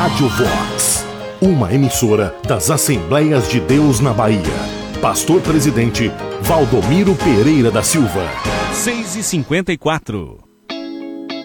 Rádio Vox, uma emissora das Assembleias de Deus na Bahia. Pastor Presidente Valdomiro Pereira da Silva. 6h54.